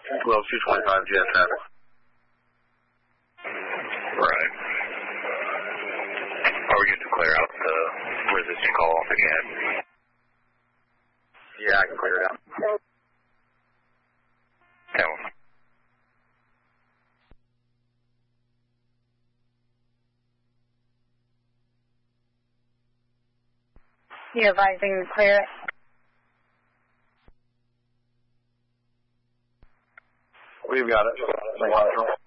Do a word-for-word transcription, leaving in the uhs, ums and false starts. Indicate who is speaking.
Speaker 1: Well, two twenty-five G S M.
Speaker 2: Right. Are we good to clear out the resistant call off again?
Speaker 1: Yeah, I can clear it out.
Speaker 2: No.
Speaker 3: You advising to clear it?
Speaker 1: We've got it. Thank you.